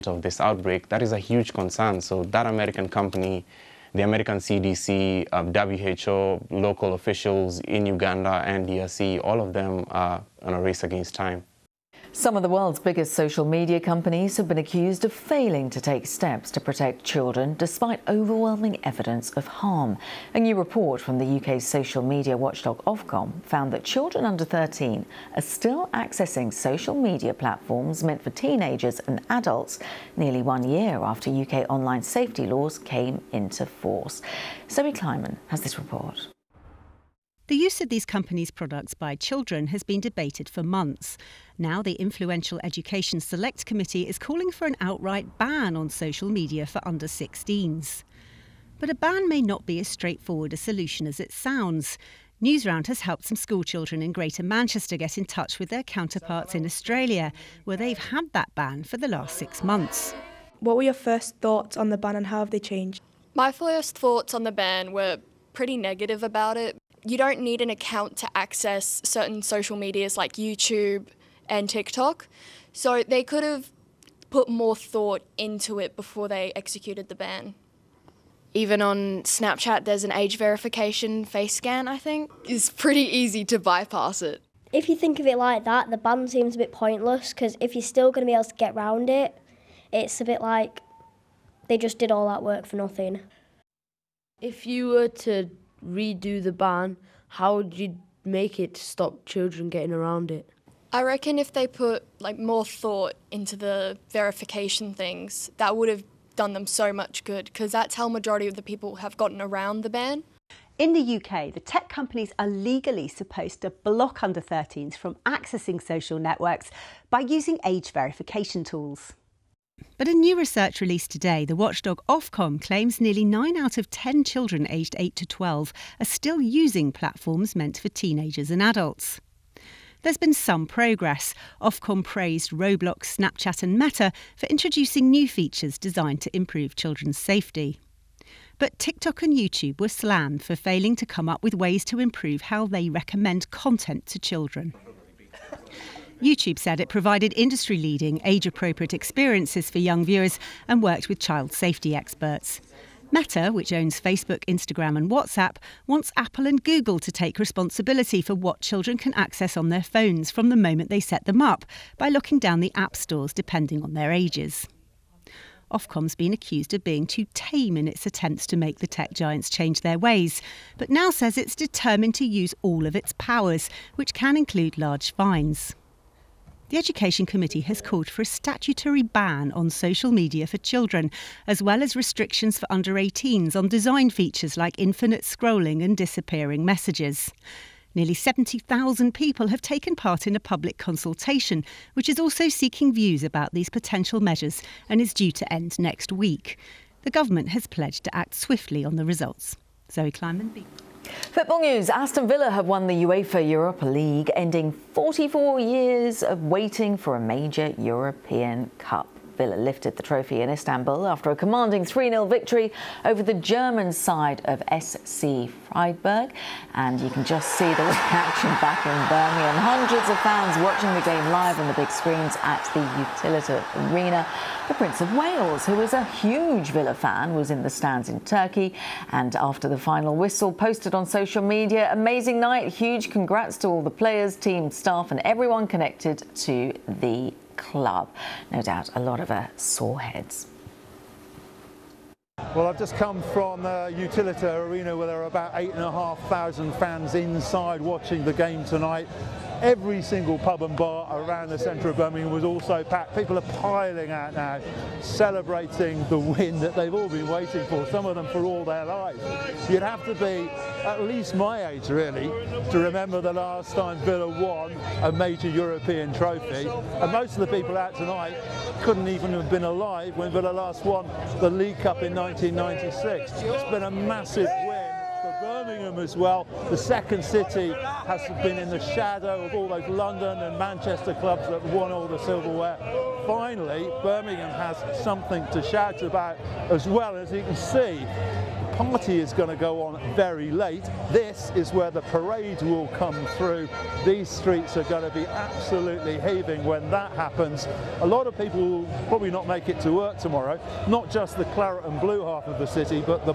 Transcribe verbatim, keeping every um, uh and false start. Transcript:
of this outbreak, that is a huge concern. So that American company, the American C D C, uh, W H O, local officials in Uganda and D R C, all of them are on a race against time. Some of the world's biggest social media companies have been accused of failing to take steps to protect children despite overwhelming evidence of harm. A new report from the U K's social media watchdog Ofcom found that children under thirteen are still accessing social media platforms meant for teenagers and adults nearly one year after U K online safety laws came into force. Zoe Kleiman has this report. The use of these companies' products by children has been debated for months. Now the influential Education Select Committee is calling for an outright ban on social media for under sixteens. But a ban may not be as straightforward a solution as it sounds. Newsround has helped some schoolchildren in Greater Manchester get in touch with their counterparts in Australia, where they've had that ban for the last six months. What were your first thoughts on the ban and how have they changed? My first thoughts on the ban were pretty negative about it. You don't need an account to access certain social medias like YouTube and TikTok. So they could have put more thought into it before they executed the ban. Even on Snapchat, there's an age verification face scan, I think. It's pretty easy to bypass it. If you think of it like that, the ban seems a bit pointless because if you're still going to be able to get around it, it's a bit like they just did all that work for nothing. If you were to redo the ban, how would you make it to stop children getting around it? I reckon if they put like more thought into the verification things, that would have done them so much good, because that's how majority of the people have gotten around the ban. In the U K, the tech companies are legally supposed to block under thirteens from accessing social networks by using age verification tools. But in new research released today, the watchdog Ofcom claims nearly nine out of ten children aged eight to twelve are still using platforms meant for teenagers and adults. There's been some progress. Ofcom praised Roblox, Snapchat and Meta for introducing new features designed to improve children's safety. But TikTok and YouTube were slammed for failing to come up with ways to improve how they recommend content to children. YouTube said it provided industry-leading, age-appropriate experiences for young viewers and worked with child safety experts. Meta, which owns Facebook, Instagram and WhatsApp, wants Apple and Google to take responsibility for what children can access on their phones from the moment they set them up by looking down the app stores depending on their ages. Ofcom's been accused of being too tame in its attempts to make the tech giants change their ways, but now says it's determined to use all of its powers, which can include large fines. The Education Committee has called for a statutory ban on social media for children, as well as restrictions for under eighteens on design features like infinite scrolling and disappearing messages. Nearly seventy thousand people have taken part in a public consultation, which is also seeking views about these potential measures and is due to end next week. The government has pledged to act swiftly on the results. Zoe Kleiman. Football news. Aston Villa have won the UEFA Europa League, ending forty-four years of waiting for a major European Cup. Villa lifted the trophy in Istanbul after a commanding three nil victory over the German side of S C Freiburg. And you can just see the reaction back in Birmingham. Hundreds of fans watching the game live on the big screens at the Utilita Arena. The Prince of Wales, who is a huge Villa fan, was in the stands in Turkey. And after the final whistle, posted on social media, amazing night, huge congrats to all the players, team, staff and everyone connected to the club. No doubt a lot of uh, sore heads. Well, I've just come from uh, Utilita Arena where there are about eight and a half thousand fans inside watching the game tonight. Every single pub and bar around the centre of Birmingham was also packed. People are piling out now, celebrating the win that they've all been waiting for, some of them for all their lives. You'd have to be at least my age, really, to remember the last time Villa won a major European trophy. And most of the people out tonight couldn't even have been alive when Villa last won the League Cup in nineteen ninety-six. It's been a massive win for Birmingham as well. The second city has been in the shadow of all those London and Manchester clubs that won all the silverware. Finally, Birmingham has something to shout about as well. As you can see, party is going to go on very late. This is where the parade will come through. These streets are going to be absolutely heaving when that happens. A lot of people will probably not make it to work tomorrow, not just the claret and blue half of the city, but the